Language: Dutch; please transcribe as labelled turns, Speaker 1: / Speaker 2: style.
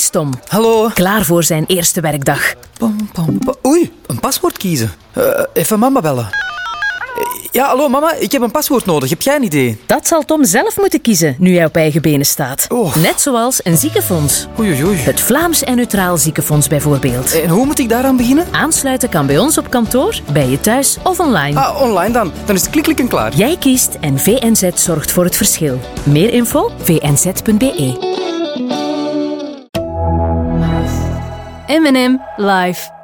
Speaker 1: Tom.
Speaker 2: Hallo.
Speaker 1: Klaar voor zijn eerste werkdag.
Speaker 2: Oei, een paswoord kiezen. Even mama bellen. Ja, hallo mama, ik heb een paswoord nodig. Heb jij een idee?
Speaker 1: Dat zal Tom zelf moeten kiezen, nu hij op eigen benen staat.
Speaker 2: Oh.
Speaker 1: Net zoals een ziekenfonds.
Speaker 2: Oei.
Speaker 1: Het Vlaams en Neutraal Ziekenfonds bijvoorbeeld.
Speaker 2: En hoe moet ik daaraan beginnen?
Speaker 1: Aansluiten kan bij ons op kantoor, bij je thuis of online.
Speaker 2: Online dan. Dan is het klik en klaar.
Speaker 1: Jij kiest en VNZ zorgt voor het verschil. Meer info? vnz.be.
Speaker 3: M&M live.